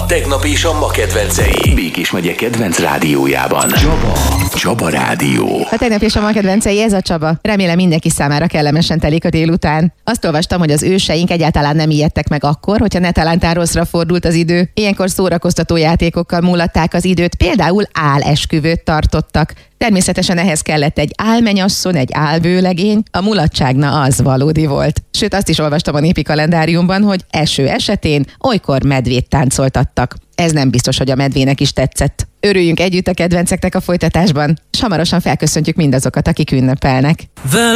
A tegnap és a ma kedvencei. Békés megye kedvenc rádiójában. Csaba Rádió. A tegnap és a ma kedvencei, ez a Csaba. Remélem mindenki számára kellemesen telik a délután. Azt olvastam, hogy az őseink egyáltalán nem ijedtek meg akkor, hogyha netalántán rosszra fordult az idő. Ilyenkor szórakoztató játékokkal múlatták az időt, például álesküvőt tartottak. Természetesen ehhez kellett egy álmenyasszony, egy álvőlegény, a mulatságna az valódi volt. Sőt, azt is olvastam a népi kalendáriumban, hogy eső esetén olykor medvét táncoltattak. Ez nem biztos, hogy a medvének is tetszett. Örüljünk együtt a kedvenceknek a folytatásban, és hamarosan felköszöntjük mindazokat, akik ünnepelnek.